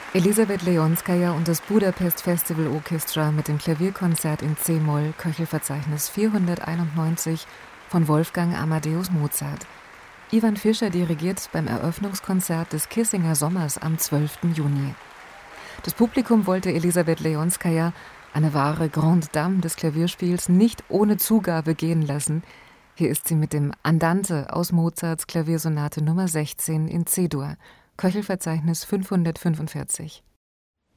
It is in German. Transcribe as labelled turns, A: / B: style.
A: Elisabeth Leonskaja und das Budapest Festival Orchestra mit dem Klavierkonzert in C-Moll, Köchelverzeichnis 491 von Wolfgang Amadeus Mozart. Ivan Fischer dirigiert beim Eröffnungskonzert des Kissinger Sommers am 12. Juni. Das Publikum wollte Elisabeth Leonskaja, eine wahre Grande Dame des Klavierspiels, nicht ohne Zugabe gehen lassen. Hier ist sie mit dem Andante aus Mozarts Klaviersonate Nummer 16 in C-Dur, Köchelverzeichnis 545.